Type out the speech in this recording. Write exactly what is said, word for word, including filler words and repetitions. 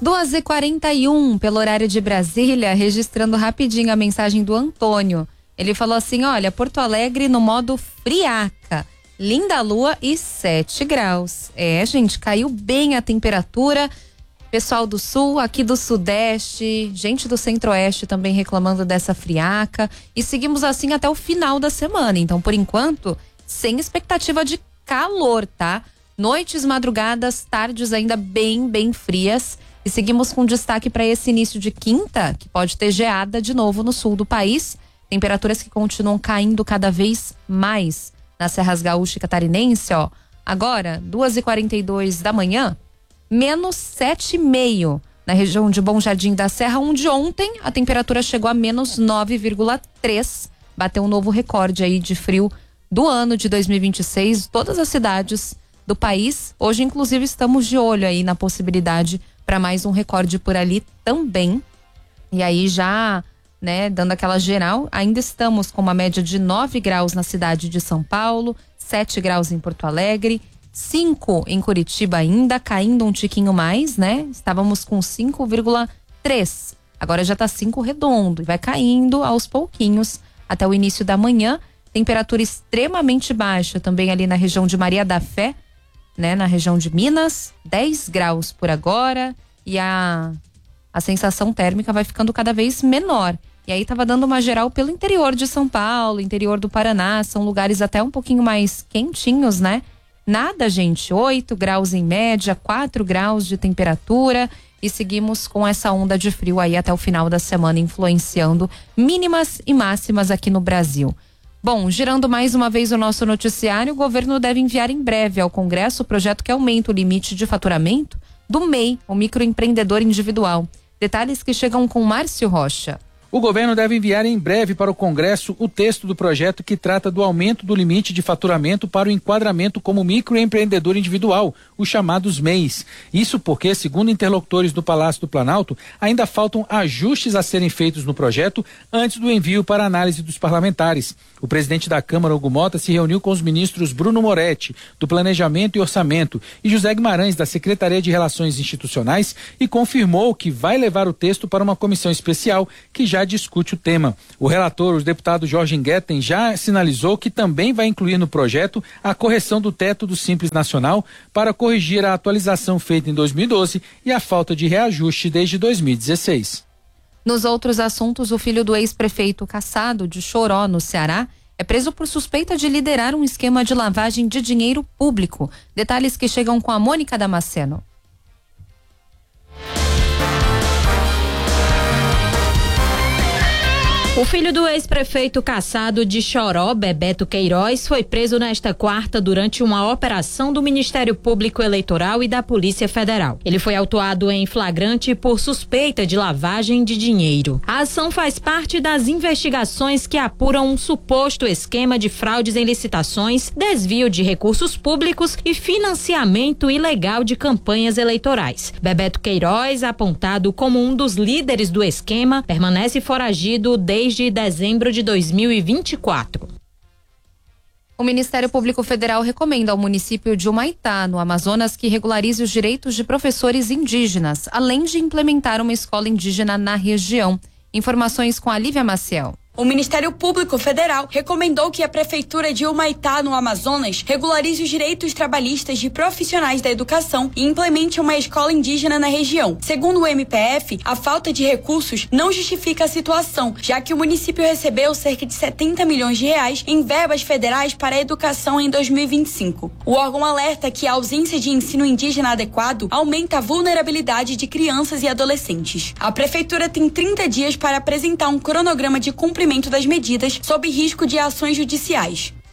duas e quarenta e um pelo horário de Brasília, registrando rapidinho a mensagem do Antônio. Ele falou assim, olha, Porto Alegre no modo friaca, linda lua e sete graus. É, gente, caiu bem a temperatura. Pessoal do sul, aqui do sudeste, gente do centro-oeste também reclamando dessa friaca. E seguimos assim até o final da semana. Então, por enquanto, sem expectativa de calor, tá? Noites, madrugadas, tardes ainda bem, bem frias. E seguimos com destaque para esse início de quinta, que pode ter geada de novo no sul do país. Temperaturas que continuam caindo cada vez mais nas Serras Gaúcha e Catarinense, ó. Agora, duas e quarenta e dois da manhã, menos sete vírgula cinco na região de Bom Jardim da Serra, onde ontem a temperatura chegou a menos nove vírgula três. Bateu um novo recorde aí de frio do ano de dois mil e vinte e seis. Todas as cidades do país, hoje inclusive estamos de olho aí na possibilidade para mais um recorde por ali também. E aí já, né, dando aquela geral, ainda estamos com uma média de nove graus na cidade de São Paulo, sete graus em Porto Alegre, cinco em Curitiba ainda, caindo um tiquinho mais, né? Estávamos com cinco vírgula três. Agora já tá cinco redondo e vai caindo aos pouquinhos até o início da manhã. Temperatura extremamente baixa também ali na região de Maria da Fé, né, na região de Minas, dez graus por agora, e a, a sensação térmica vai ficando cada vez menor. E aí tava dando uma geral pelo interior de São Paulo, interior do Paraná, são lugares até um pouquinho mais quentinhos, né? Nada, gente, oito graus em média, quatro graus de temperatura, e seguimos com essa onda de frio aí até o final da semana, influenciando mínimas e máximas aqui no Brasil. Bom, girando mais uma vez o nosso noticiário, o governo deve enviar em breve ao Congresso o projeto que aumenta o limite de faturamento do M E I, o microempreendedor individual. Detalhes que chegam com Márcio Rocha. O governo deve enviar em breve para o Congresso o texto do projeto que trata do aumento do limite de faturamento para o enquadramento como microempreendedor individual, os chamados M E Is. Isso porque, segundo interlocutores do Palácio do Planalto, ainda faltam ajustes a serem feitos no projeto antes do envio para análise dos parlamentares. O presidente da Câmara, Hugo Mota, se reuniu com os ministros Bruno Moretti, do Planejamento e Orçamento, e José Guimarães, da Secretaria de Relações Institucionais, e confirmou que vai levar o texto para uma comissão especial que já discute o tema. O relator, o deputado Jorge Ngueten, já sinalizou que também vai incluir no projeto a correção do teto do Simples Nacional para corrigir a atualização feita em dois mil e doze e a falta de reajuste desde dois mil e dezesseis. Nos outros assuntos, o filho do ex-prefeito Cassado, de Choró, no Ceará, é preso por suspeita de liderar um esquema de lavagem de dinheiro público. Detalhes que chegam com a Mônica Damasceno. O filho do ex-prefeito Cassado de Choró, Bebeto Queiroz, foi preso nesta quarta durante uma operação do Ministério Público Eleitoral e da Polícia Federal. Ele foi autuado em flagrante por suspeita de lavagem de dinheiro. A ação faz parte das investigações que apuram um suposto esquema de fraudes em licitações, desvio de recursos públicos e financiamento ilegal de campanhas eleitorais. Bebeto Queiroz, apontado como um dos líderes do esquema, permanece foragido desde desde dezembro de dois mil e vinte e quatro. O Ministério Público Federal recomenda ao município de Humaitá, no Amazonas, que regularize os direitos de professores indígenas, além de implementar uma escola indígena na região. Informações com a Lívia Maciel. O Ministério Público Federal recomendou que a Prefeitura de Humaitá, no Amazonas, regularize os direitos trabalhistas de profissionais da educação e implemente uma escola indígena na região. Segundo o M P F, a falta de recursos não justifica a situação, já que o município recebeu cerca de setenta milhões de reais em verbas federais para a educação em dois mil e vinte e cinco. O órgão alerta que a ausência de ensino indígena adequado aumenta a vulnerabilidade de crianças e adolescentes. A Prefeitura tem trinta dias para apresentar um cronograma de cumprimento das medidas sob risco de ações judiciais.